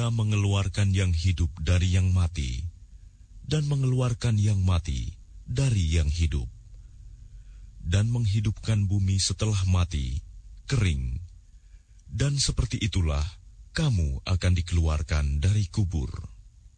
Dia mengeluarkan yang hidup dari yang mati, dan mengeluarkan yang mati dari yang hidup, dan menghidupkan bumi setelah mati, kering. Dan seperti itulah kamu akan dikeluarkan dari kubur.